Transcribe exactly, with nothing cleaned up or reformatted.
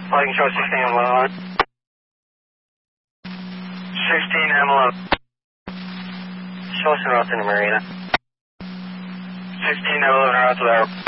Flying show sixteen M eleven. sixteen M eleven. Show us en route to the marina. sixteen M eleven route to the airport.